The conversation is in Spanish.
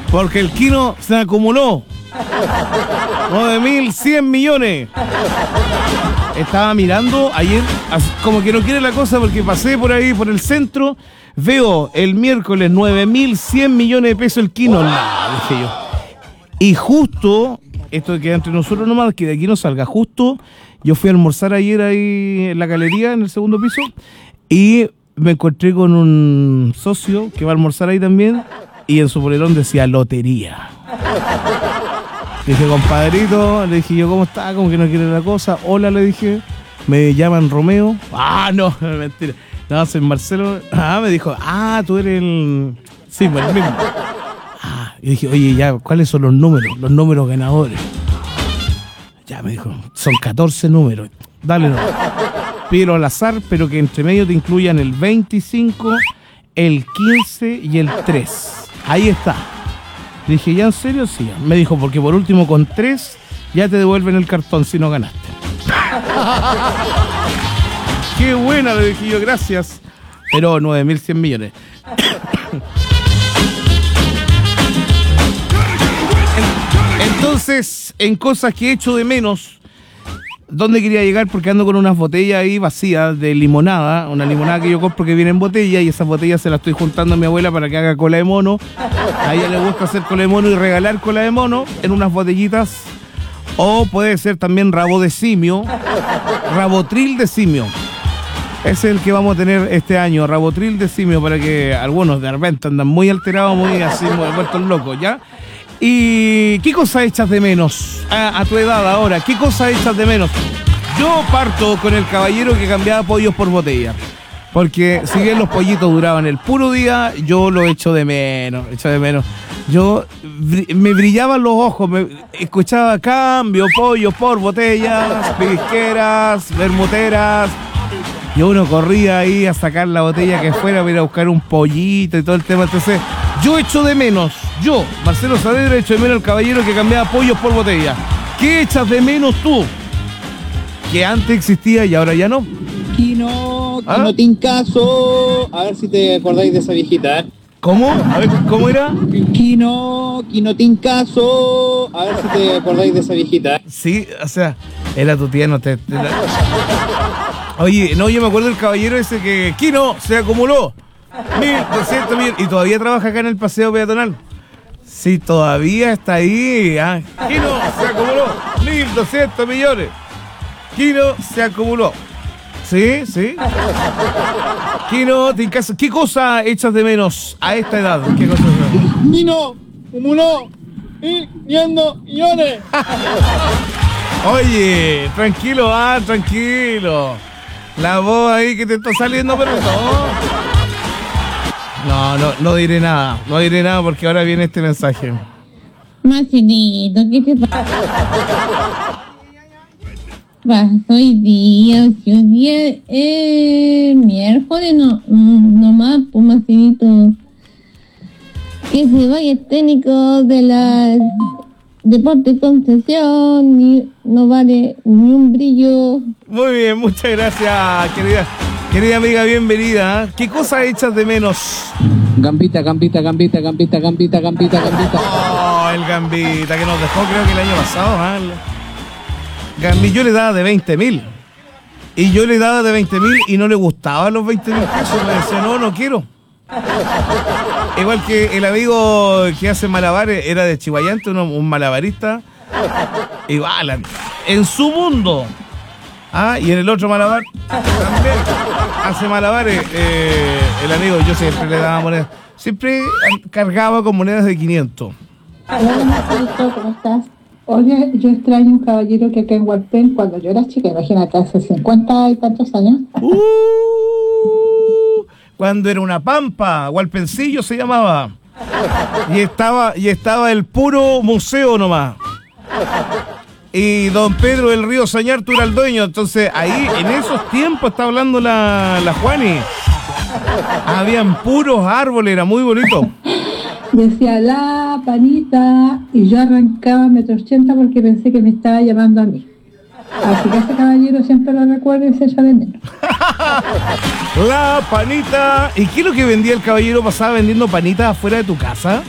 Porque el Kino se acumuló 9.100 millones. Estaba mirando ayer, como que no quiere la cosa, porque pasé por ahí, por el centro. Veo el miércoles 9.100 millones de pesos el Kino. Dije yo. Y justo, esto queda entre nosotros nomás, que de aquí no salga. Justo, yo fui a almorzar ayer ahí en la galería, en el segundo piso, y me encontré con un socio que va a almorzar ahí también, y en su polerón decía lotería. Dije, compadrito, le dije yo, ¿cómo está? Como que no quiere la cosa. Hola, le dije, me llaman Romeo. Ah, no, mentira. No, soy Marcelo. Ah, me dijo, tú eres el... Sí, pues el mismo. Y dije, oye, ya, ¿cuáles son los números ganadores? Ya, me dijo, son 14 números. Dale, no. Pídelo al azar, pero que entre medio te incluyan el 25, el 15 y el 3. Ahí está. Le dije, ¿ya en serio? Sí. Me dijo, porque por último con 3 ya te devuelven el cartón si no ganaste. Qué buena, le dije yo, gracias. Pero 9.100 millones. Entonces, en cosas que he hecho de menos, ¿dónde quería llegar? Porque ando con unas botellas ahí vacías de limonada, una limonada que yo compro que viene en botella, y esas botellas se las estoy juntando a mi abuela para que haga cola de mono. A ella le gusta hacer cola de mono y regalar cola de mono en unas botellitas. O puede ser también rabo de simio, rabotril de simio. Ese es el que vamos a tener este año, rabotril de simio, para que algunos de repente andan muy alterados, muy así, muy vueltos locos, ¿ya? ¿Y qué cosas echas de menos a tu edad ahora? ¿Qué cosas echas de menos? Yo parto con el caballero que cambiaba pollos por botella. Porque si bien los pollitos duraban el puro día, yo lo echo de menos, Yo me brillaban los ojos, escuchaba cambio, pollos por botellas, pisqueras, bermuteras. Y uno corría ahí a sacar la botella que fuera para ir a buscar un pollito y todo el tema. Entonces, yo echo de menos, Marcelo Saavedra, echo de menos al caballero que cambiaba pollos por botella. ¿Qué echas de menos tú? Que antes existía y ahora ya no. Kino Tincaso. A ver si te acordáis de esa viejita, ¿eh? ¿Cómo? A ver, ¿cómo era? Kino Tincaso. A ver si te acordáis de esa viejita, ¿eh? Sí, o sea, era tu tía, no te... Oye, no, yo me acuerdo del caballero ese que... Kino se acumuló 1.200 millones. Y todavía trabaja acá en el paseo peatonal. Sí, todavía está ahí. Kino se acumuló 1.200 millones. Kino se acumuló. Sí. Kino, ¿qué cosa echas de menos a esta edad? ¿Qué cosa? Kino acumuló 1.500 millones. Oye, tranquilo, tranquilo. La voz ahí que te está saliendo, pero no diré nada. No diré nada porque ahora viene este mensaje. Marcelito, ¿qué te pasa? Hoy día miércoles nomás, pues Marcelito. Que se vaya el técnico de la Deporte Concesión, no vale ni un brillo. Muy bien, muchas gracias, querida amiga, bienvenida. ¿Qué cosas echas de menos? Gambita. Oh, el Gambita que nos dejó creo que el año pasado. Gambita, yo le daba de 20.000. Y yo le daba de 20.000 y no le gustaban los 20.000 pesos. Me decía, no quiero. Igual que el amigo que hace malabares, era de Chihuayante, un malabarista. Igual, en su mundo. Y en el otro malabar también hace malabares. El amigo, yo siempre le daba monedas. Siempre cargaba con monedas de 500. Hola, Marcelito, ¿cómo estás? Oye, yo extraño un caballero que acá en Hualpén, cuando yo era chica, imagínate, hace 50 y tantos años. Cuando era una pampa, Hualpencillo se llamaba. Y estaba el puro museo nomás. Y don Pedro del Río Sañartu era el dueño. Entonces ahí, en esos tiempos, está hablando la Juani. Habían puros árboles, era muy bonito. Decía la panita y yo arrancaba 1,80 m porque pensé que me estaba llamando a mí. Así que ese caballero siempre lo recuerdo y se echa de menos. La panita. ¿Y qué es lo que vendía el caballero? ¿Pasaba vendiendo panitas afuera de tu casa?